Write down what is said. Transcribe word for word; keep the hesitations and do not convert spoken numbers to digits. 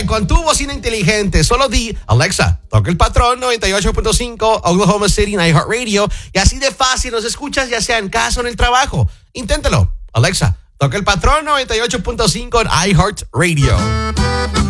con tu bocina inteligente, solo di, Alexa, toca el patrón noventa y ocho punto cinco Oklahoma City en iHeartRadio. Y así de fácil nos escuchas, ya sea en casa o en el trabajo. Inténtalo. Alexa, toca el patrón noventa y ocho punto cinco en iHeartRadio.